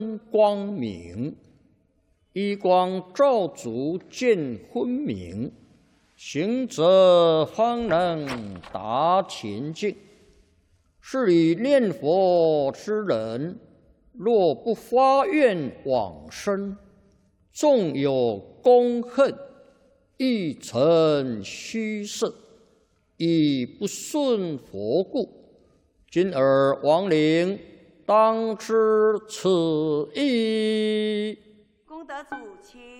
光明，一光照足见昏明，行者方能达前境。是以念佛之人，若不发愿往生，纵有功恨，亦成虚设，亦不顺佛故。今尔亡灵当知此意。 功德主，请。